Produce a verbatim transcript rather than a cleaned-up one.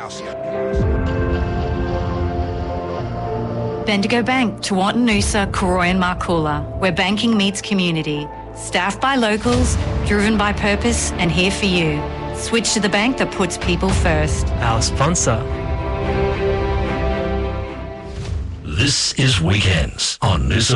house here. Bendigo Bank, Tewantin Noosa, Koroy and Marcoola, where banking meets community. Staffed by locals, driven by purpose and here for you. Switch to the bank that puts people first. Our sponsor. This is Weekends on Noosa